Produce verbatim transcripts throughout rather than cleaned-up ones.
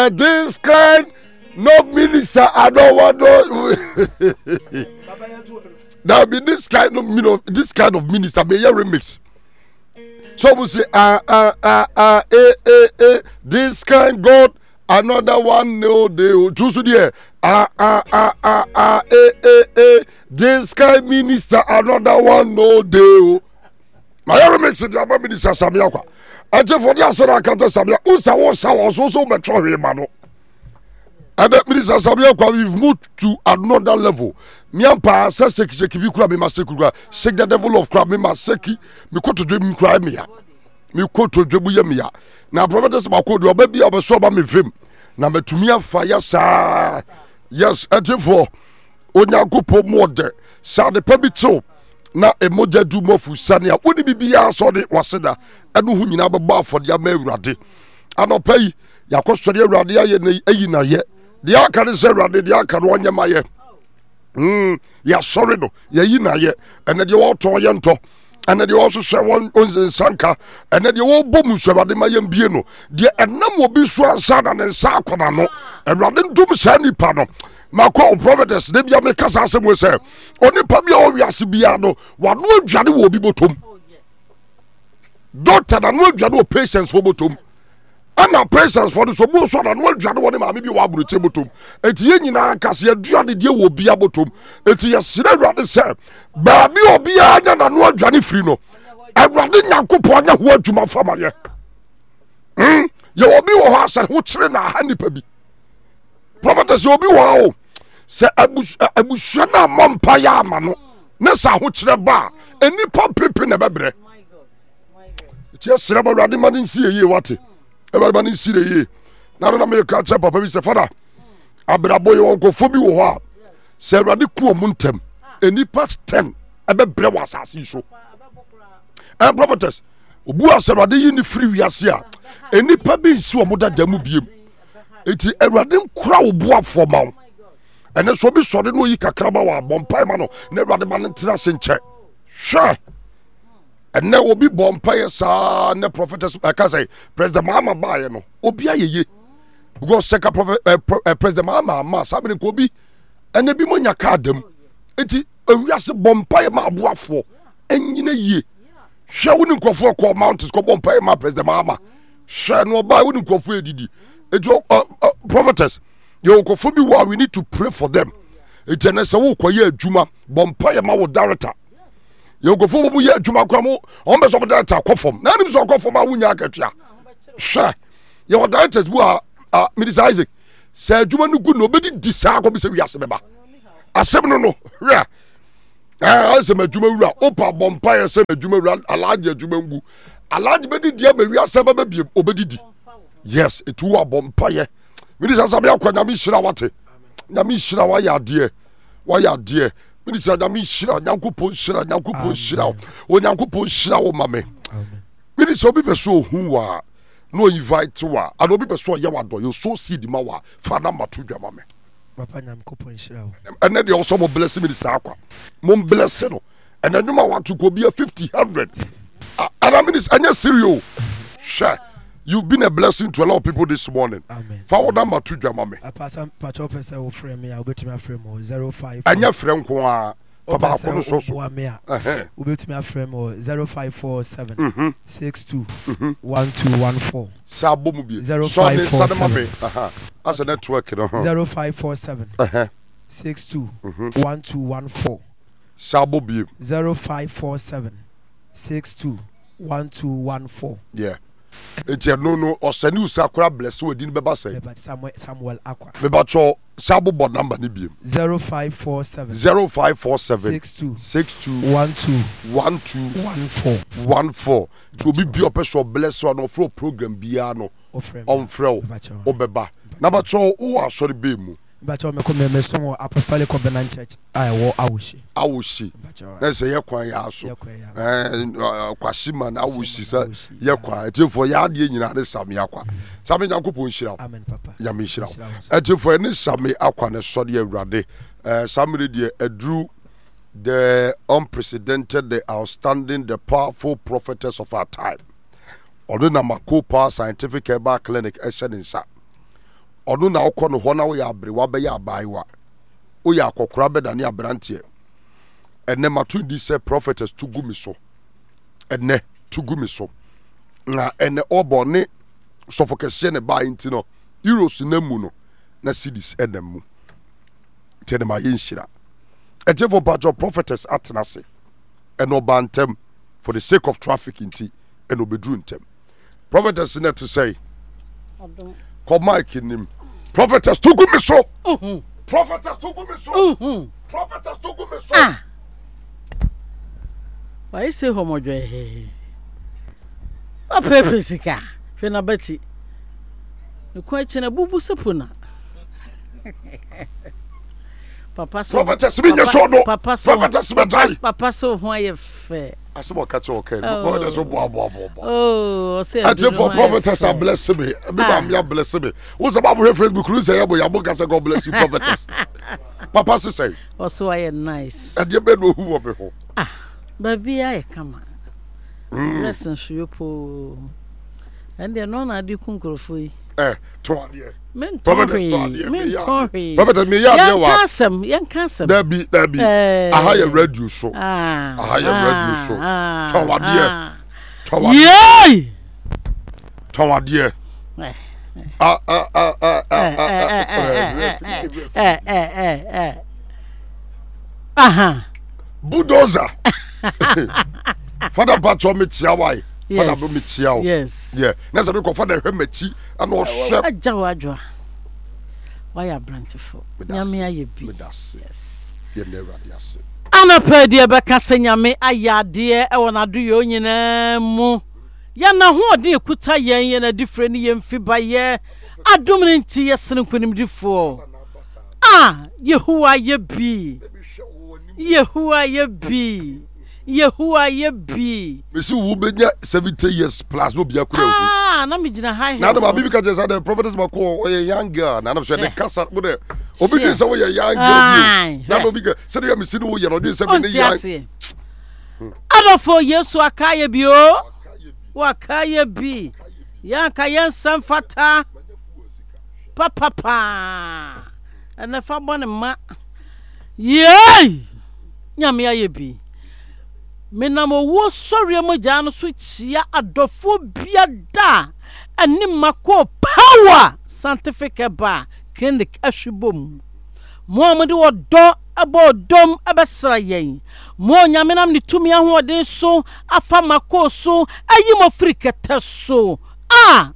this kind no minister I don't want no. Now be this kind of you know this kind of minister may you remix. So we say ah ah ah ah eh eh eh this kind God another one no they choose there ah ah ah ah ah eh eh eh this kind minister another one no they. My remix it about minister Samia kwa. Ante for the asana kanta Samia unsa wo sa wo so so metro we ma no. And minister Samia kwa we've moved to another level. Miampa sa shake shake bi kura me ma shake kura shake the devil of crab me ma shake me ko to dream kura me ya. Me ko to dream ye me ya. Na prophetess ma ko do oba bi obeso ba me fem. Na metumi afa ya sa. Yes, ante for onyankopɔ mo de sa de pa bi tso. Na emoja du mofu sania woni bibia so de waseda eno hu nyina beba afode ama awurade anopai yakosori awurade aye na ayi na ye de aka ne se awurade de aka no onyema ye mm ya sorry no ya yi na ye ene de wo to ye nto ene de wo so hwe won onsanka ene de wo bom swabade ma ye mbie no de enam obi so ansa na ne nsa akona no awurade ndum sa nipa no Mako prophetess de bia me kasa asem we say onipa bia o wiase bia no wano adwane wo bi botom doctor na no adwane wo patients for botom ana patients for the so bo so na no adwane wo ne ma me bi wa aburo che botom enti ye nyina kase aduane de wo bia botom enti ye sire awurade say ba bi obi anya na no adwane free no awurade nyankopɔ anya ho adwuma fama ye hm ye obi wo ho asa ho kire na ha nipa bi prophetess obi wo o se abusua na mompa ya ama no ne sa ho kire ba enipa pepe na bebre my god my god tie sire ba wade ma nsi ye wate e ba ba nsi re ye na na me ka che papa bi se fada abrabo ye wonkofo bi wo ho a se wade ku omu ntem enipa ten e bebre wasase so and prophetess obu a se wade yi ni free wiase a enipa bi nsi omu dada mu biem eti awurade nkura wo boafo ma wo ene so bi sori no yi kakraba wa bompai ma no na awurade ma ntina se nche hwe ene obi bompai sa ne prophetess aka say president mama bae no obi ayeye because seka prophet uh, uh, president mama ma sabene ko bi ene bi monya ka adam eti awiase bompai ma boafo enyina yie hwe wo ni nkofo ko mountains ko bompai ma president mama hwe no ba wo ni nkofo edidi It's uh, uh, prophetess. You go for me. We need to pray for them. It's an essay. Koye Juma Bompire Mawo director. You go for me. Juma Kramo. On the top of that, Kofom. None of them go for my wunya ketia. Sure. Your directors who are uh, Minister Isaac. Say Juma no good. Nobody decide. Come say we are sebeba. Asem no no. Yeah. I say me Juma ura. Opa Bompire say me Juma ura. Alaji Juma ngu. Alaji bedi dia me we are sebeba bi obedi di. Yes, it will bompaye. Minister Sabia kwa nyami shira wate. Nyami shira wa ya die. Wa ya die. Minister nyami shira nyankopon shira nyankopon shira. O nyankopon shira wo mame. Amen. Minister obi peso hu wa no invite wa. Ano obi peso ya wa do. You so see the ma wa. Fa number two dwa mame. Papa nyankopon shira wo. Ene de also mo bless minister akwa. Mo bless no. Ene nyuma wa to ko be fifty hundred. Ana minister anya serious. Sure. You've been a blessing to a lot of people this morning. Amen. Forward number two, Jamame. A person, Pacho Pesa will frame me. I'll go to my frame or zero five. And your friend, Kwa, Papa, so will be to my frame or zero five four seven six two one two one four. Sabomubi zero five four seven. As a network, zero five four seven six two one two one four. Sabobi zero five four seven six two one two one four. Yeah. It's a no no or send you Sakura bless you didn't be say. Samuel Samuel Aqua. But your Sabo board number ni zero five four seven zero five four seven six two six two one two one two one four one four. To be be a person bless you no flow program biano on frail obeba. Number two, who are sorry be mu. But I come me some Apostolic Covenant Church. I wo awushi. Awushi. Na say ye kwan ya so. Eh kwashima na awushi sa ye kwan. Etifo ya de nyina ne same akwa. Same nyankopon hira. Amen papa. Ya me hira. Etifo ne same akwa ne so de awurade. Eh same de edru the unprecedented, the outstanding, the powerful prophetess of our time. Although na Makopa Scientific Herbal Clinic Esheninsa. ɔno na wokɔ no hɔ na woyɛ abere wabɛyɛ abaayewa woyɛ akɔkora bɛdane aberanteɛ ɛnɛ mato ndi sɛ prophetess to gu me so ɛnɛ to gu me so na ɛnɛ ɔbɔ ne sɔfo kɛseɛ ne baa nti no euros na mu no na cities ɛnam mu nti ɛnɛ ma yɛ nhyira ɛtiɛfo mpatwɔ prophetess atena se ɛna ɔba ntɛm for the sake of traffic nti ɛna ɔbɛduru ntɛm prophetess ne te sɛ kɔ mike nim prophetess to gu me so prophetess to gu me so prophetess to gu me so why say homodwe a pepe sika hwe na bati ne kwa chena bubu sepuna papa so prophetess me so no papa so prophetess me papa so ho ayefe asebo ka che okay no boy so bo bo bo oh say I tell for prophetess I bless me me ba me bless me wo say ba bo Facebook you say yabo yabo ka say God bless you prophetess papa so say also I nice e dey be no hu wo be ho ah baby I come listen shupo and they no na di kunkrofo yi eh to ade men tori men tori prophetess me ya dey wa yan kasem yan kasem da bi da bi aha ya radio so ah aha ya radio so to ade to ade yey to ade ah ah ah ah eh eh eh eh aha bulldozer father patcho me tia why father bo me tia o yes yeah na say me ko father hwe machi ana o hwe aja wadwa why are brantiful nyame aye bi yes ye never dey ase ana pedi e be kase nyame ayade e wona do yo nyina mu ya na ho ode ekuta yen ye na difre ni ye mfiba ye adom ne nti ye sene kwenim difo ah yehuwa ye bi yehuwa ye bi yehuwa ye bi me si wo benya seventy years plus no bia kura oku ah na me gina high na na bibi ka just the prophetess mako o ye young girl na na so the kasa mo de obi dey say wo ye young girl na no bi ka say you me si no wo ye no dey say me young adofo yesu akaye bi o wa akaye bi ya ka yen sanfata papa pa ana fa bone ma yey nyame aye bi menam owo sori mo ja no so chia adofo bia da ani mako power scientific ba clinic ahwebom mo amode wodo abo dom abesra yen mo nyame nam ne tumi ahoden so afa mako so ayi mo frikete so ah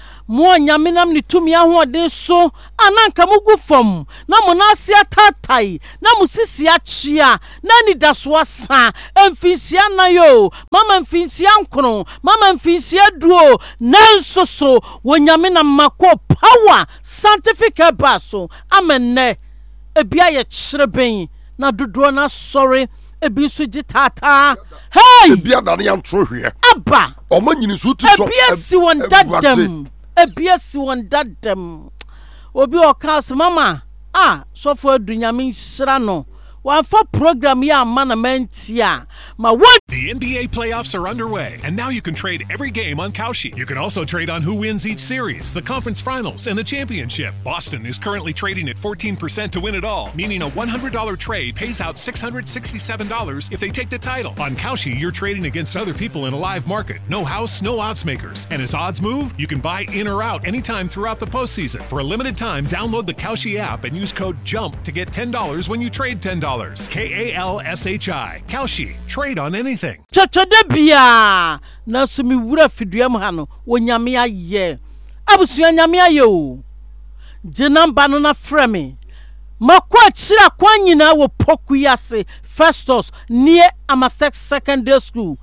mo nyame nam ne tumi ahoden so ananka mugu fom na mo na asia tatai na mo sisi achia na ni daso asa emfinsia na yo mama emfinsia nkro mama emfinsia duo nanso so wo nyame nam mako power scientific baso amenne ebia ye kyereben na dodo na sorry ebi so gitata hey ebia da na yantro hwe aba o ma nyini so tu so ebia si won dadam ebia si won dadam obi o kas mama ah so for adunyame nhira no one for program ya mana mentia ma what. The N B A playoffs are underway, and now you can trade every game on Kalshi. You can also trade on who wins each series, the conference finals, and the championship. Boston is currently trading at fourteen percent to win it all, meaning a one hundred dollars trade pays out six hundred sixty-seven dollars if they take the title. On Kalshi, you're trading against other people in a live market. No house, no odds makers. And as odds move, you can buy in or out anytime throughout the postseason. For a limited time, download the Kalshi app and use code JUMP to get ten dollars when you trade ten dollars. K A L S H I. Kalshi. Trade on anything. Chachade bia na so mi wura fiduam ha no wonyame aye abusua nyame aye o je namba no na frame makwa kira kwa nyina wo pokuyase Festus near Amastex Secondary School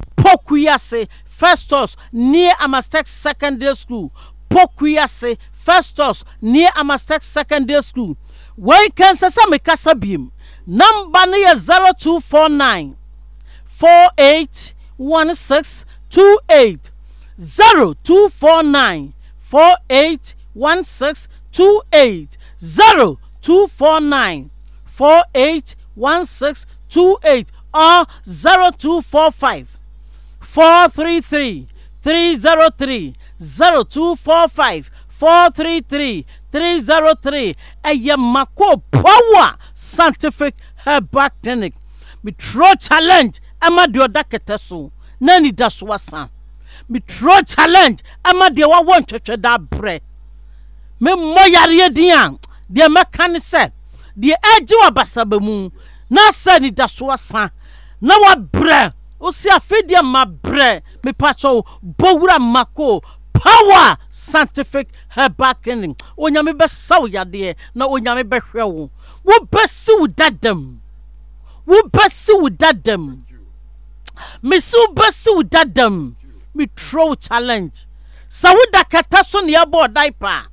pokuyase Festus near Amastex Secondary School pokuyase Festus near Amastex Secondary School why can sasa me kasa bim number no zero two four nine four eight one six two eight zero two four nine four eight one six two eight zero two four nine four eight one six two eight or zero two four five four three three three zero three zero two four five four three three three zero three eye Mako Power Scientific Herbal Clinic. Me tro challenge ama de odakete so na ni da so wasa. Me tro challenge ama de wa won twetwe da bre. Me moyare din de meka se de agi wa basaba mu na sa ni da so wasa na wa bre o si afede ma bre me pacho bowura Mako Power Scientific Herbal Clinic. Onyame be saw yade na onyame be hwe wo wo besi wo dadam wo besi wo dadam me so besi wo dadam me throw challenge sa wo da kata so ne abo diaper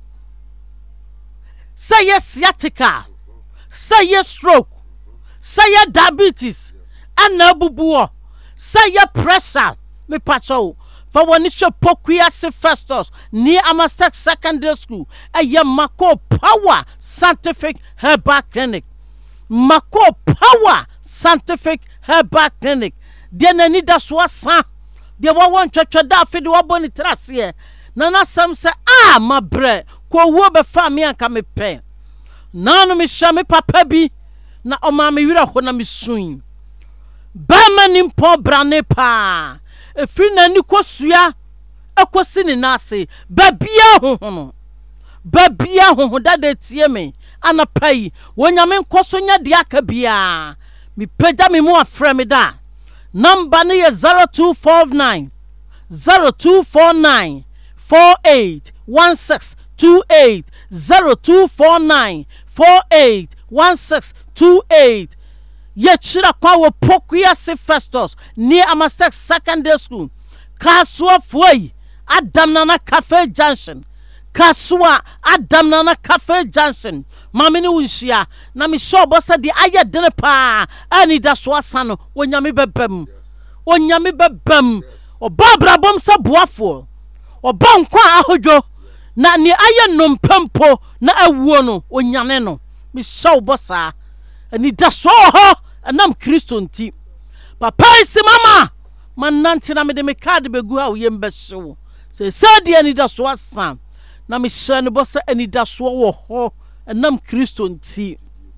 say yes sciatica say yes stroke say yes diabetes ana bubuo say yes pressure me pacho for when it's your Pokuya Festus near Amasak Secondary School, a Mako Power Scientific Herbal Clinic. Mako Power Scientific Herbal Clinic. Then I need a swassa. They won't church a daffy to a bonnet trassier. Nana some say, ah, my bread, ko wobe family and come pay. None of me shame papa be na o mammy will hold me swing. Baman in poor brane pa. Efri na ni kwasua akwasi ni nase babia hohono babia hoho dade tie me anapai wonyame nkoso nya de aka bia mi peda me mu afre me da number ne zero two four nine zero two four nine four eight one six two eight zero two four nine four eight one six two eight. Ye chira kwa wo Pokuya Festus near Amasak Secondary School. Kasua Fway Adam Nana Cafe Junction. Kasua Adam Nana Cafe Junction. Mamini wishia na mi show bossa di aya dene pa ani da so asano onyame bebem onyame bebem obabra bom sa boafo oba nkwa ahodwo na ni aya nompempo na awuo no onyane no mi show bossa ani da so ho anam Kristo nti papa isi mama mananti na me de me card begu ha wo yembe hyewo se sadi ani da so asan na me hye ne bossa ani da so wo ho anam Kristo nti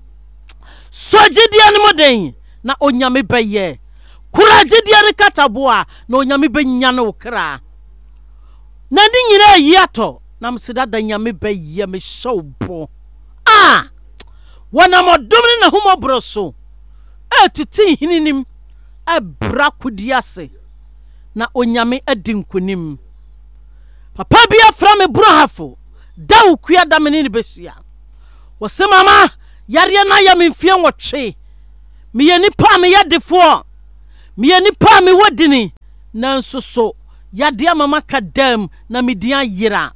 so gidi ani moden na onyame beye kura gidi ani kataboa na onyame benya no kra na ni nyina yi ato na msida da nyame beye me showbo ah wana modom na humo broso etiti hininim abra kudiase na onyame adinkunim papa bia fra me brahafo da ukua da menini besua wose mama yare na ya memfie nwotwe me ye nipa me yadefo me ye nipa me wodini na nsoso yade mama kadam na media yira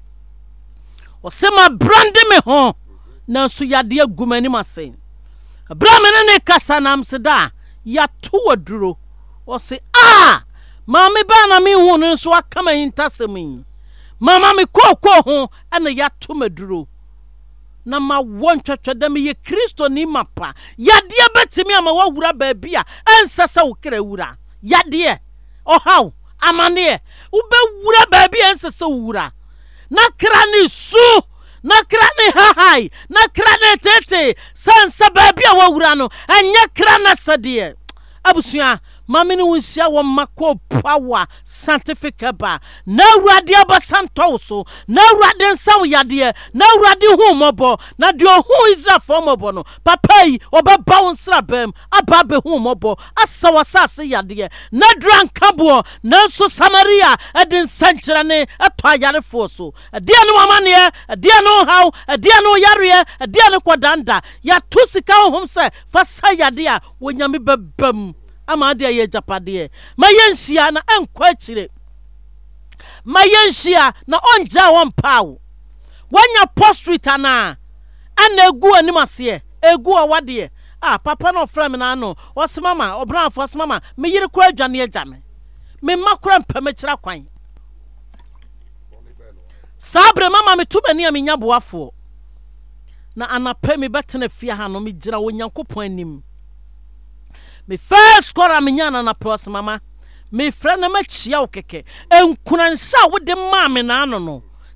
wose ma brande me ho na nso yade agumani mase abramene ne kasa na mseda ya to duro wose ah mama ba na me hu no nso akama hintasemi mama me kokko ho ana ya to maduro na ma wontwetwe da me ye Kristo ni mapa yade betimi ama wawura ba bia ensesa wo kra wura yade ohaw amane ube wura ba bia ensesa wura na kra ni su na kra ni hahai na kra ni tete sansa ba bia wawura no anya kra na sade abusua mama ni wonsia wo Mako Power Scientific ba na urade abasanto so na urade nsaw yade na urade hu mobo na de hu Israel for mobo no papai obeba wonsra bam aba be hu mobo asawa sase yade na dranka bo na so Samaria edin sanchira ne ato ayare fo so de no mama ne de no haw de no yare de no kodanda ya tusika hom se fa sayade a wonyame bebam amade ye japade mayensia na enkwa akire mayensia na onja won pawo wanya postrit ana ana egu animase egu awade ah papa no frame na no osemama obranfo osemama me yire kura adwane agame me makura mpamekira kwan sabre mama me tubani amenya boafo na anapa me betena fia ha no me gira wonyankopon anim me first kora menyana na pros mama me frɛ na machia wo keke enkuna nsa wo de ma me na ano no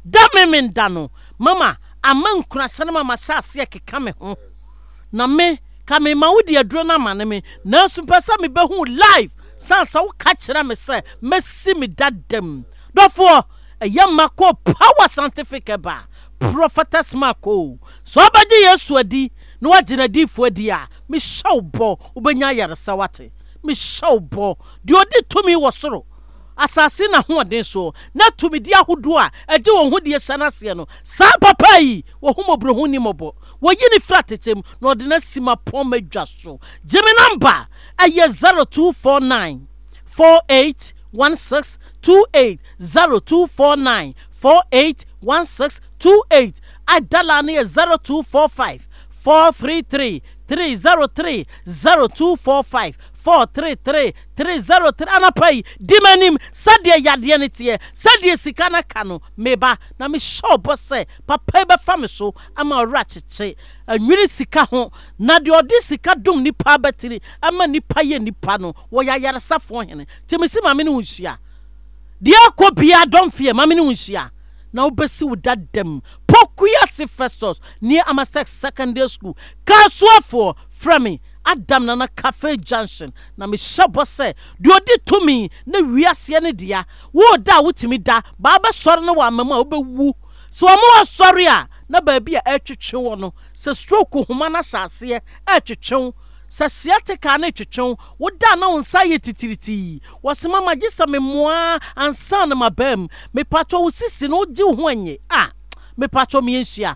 da me me da no mama amankura sanama masase keka me ho na me ka me ma wodi aduro na ma ne me na so pesa me behu live sansa wo ka kira me se mesi me dadam dofo eyamako power scientific ba prophetess mako so abaje yesu adi no wagina difo adi a me shawbo ubenya yaresa wate me shawbo di odi tumi wosoro asase na ho den so na tumi di ahodo a eje won ho die sanase no sa papa yi wo homobro ho ni mobo wo yini fratetem no de na sima pon madwa so jimi number aye zero two four nine four eight one six two eight zero two four nine four eight one six two eight adalani zero two four five four three three three zero three zero two four five four three three three zero three anapai dimanim sadie yade ne tie sadie sika na kano meba na me shop se papa be fa me so ama ora cheche anwiri sika ho na de odi sika dum nipa batiri ama nipa ye nipa no wo ya yare safo hene timisi ma me ne hunhia de akobia don fie ma me ne hunhia na obesi wudadem pokuya si Festus near Amasex Secondary School kasuafo frame Adam na na Cafe Junction na me shabo se de odi to me na wiase ne dia wo da wutimi da ba ba sori na wa mama obewu so mo sori a na ba bia etwetwe wo no se stroke huma na sase etwetwe se siatika na etwetwe wo da na unsa ye titiriti wasema magisa me moa ansa na mabem me pato wo sisi no di ho anye ah me pato me enhia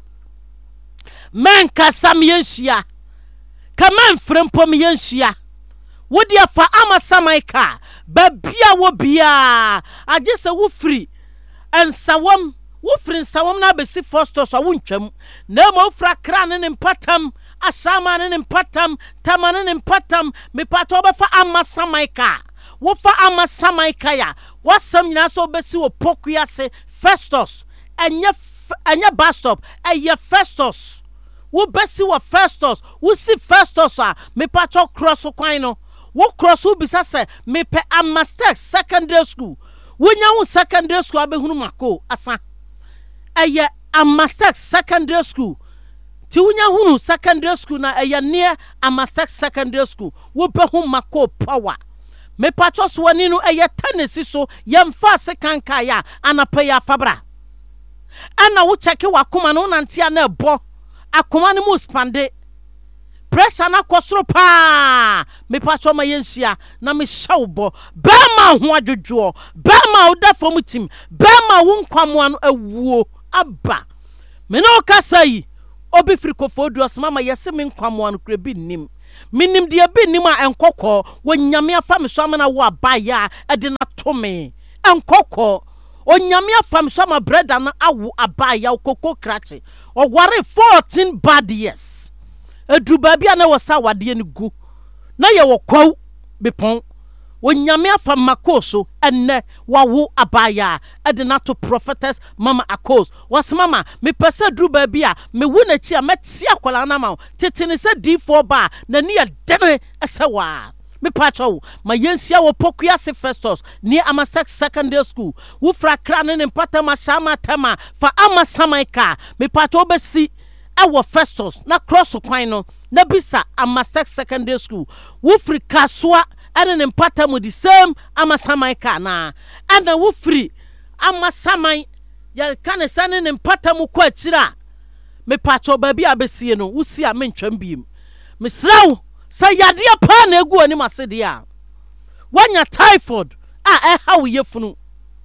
men kasa me enhia kaman frempo me enhia wodi afa amasamaika ba bia wo bia agisa wo free ensawam wo free ensawam na besi Festus wo ntwam na mo fra kra ne mpatam asama ne mpatam tamane ne mpatam me pato obefa amasamaika wo fa amasamaika ya wasam nyina so besi wo pokuya se Festus enye enye bus stop eye Festus wo besi wo Festus wo si Festus a me pato cross kwan no wo cross wo bisa se me pe Amasex Secondary School wo nya wo secondary school abehunu mako asa eye Amasex Secondary School ti wunya hunu secondary school na eye near Amasex Secondary School wo behu mako power me pato so wani no eye tenesi so yemfa se kanka ya anapa ya fabra ana wo cheke wakoma no nantia na ebo akoma ne mu spande pressure na kwosoro pa me pato ma yensia na me shawbo ba ma ho adwodwo ba ma oda fom tim ba ma wo nkwamo ano awuo aba me no kasai obi frikofo duos mama yese me nkwamo ano kura bi nim minim de bi nim a enkokọ wonyame afa me so amana wo abaya e de na to me enkokọ onyame afa me so ama breda na awo abaya kokko krache ogware fourteen bad years edu ba bia na wosa wade ne gu na ye wokwaw bepon onyame afa makoso enne wawo abaya ede na to prophetess mama akos was mama me pese dru ba bia me wu na chi a meti akola na ma tetene se D four ba na ne ye dene esewa me pacho ma yensia wo pokuya se Festus ni Amasex Secondary School wo fra kra ne mpata ma shama tema fa amasamaika me pacho besi ewo Festus na cross kwan no na bisa Amasex Secondary School wo free kaswa ene ne mpata mu the same amasamaika na ana wo free amasamai ya kane sane ne mpata mu kwa chira me pacho baby abesie no wo si a mentwam biem me sraw sa yade pa na egu ani masede a wanya typhoid a e ha wo yefunu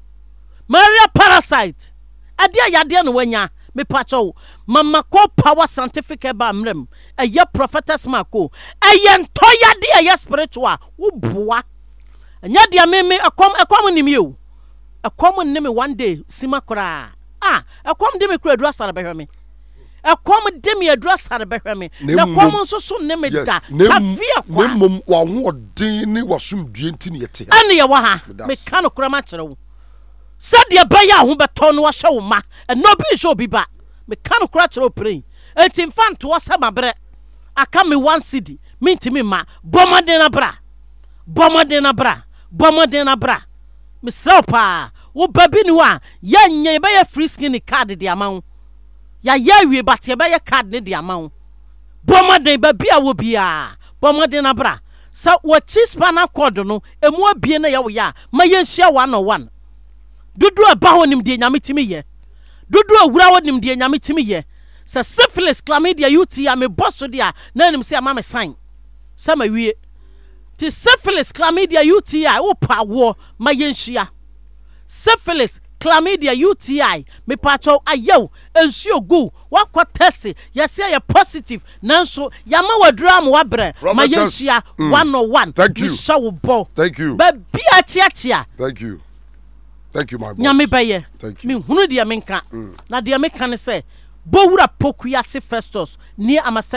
Maria parasite ade yade no wanya me pacho mama ko power scientific ba mrem eye prophetess mako eye ntoya de eye spiritual wo boa anya de ameme ekom ekom nim o ekom nim one day simakora ah ekom de me kura dura sara behwe me ekom de me adura sara behwe me na kom so so nim da kafia kwa nemom wa ho odin ni wasum due ntini yete ane ye wa ha me ka no kura ma kire wo sadia baya ho beto no wa hwe wo ma eno bi so bi ba me ka no kura kire pray enti infant wo sababre aka me one city minti me ma bomade na bra bomade na bra bomade na bra me sepa wo baby ni wa ya nye be ya free skin card de amawo ya ya wie but ye be ya card ne de amawo bomoden baby a wo bia bomoden na bra sa wo chispa na code no emu abie na ya wo ya ma yenhia one on one dudu aba ho nim de nyame timi ye dudu awura ho nim de nyame timi ye sa syphilis chlamydia U T I me bosso dia na nim se ama me sign sa ma wie ti syphilis chlamydia U T I wo pa wo ma yenhia syphilis chlamydia U T I me pacho ayew ensuo gu wakwa test yesi ya positive nanso yama wadura am wabre ma yenhia one on one me show bo thank you ba bia tia thank you thank you my boss nyame baye thank you me hunu dia menka na dia meka ne se bowura pokuya se Festus ni ama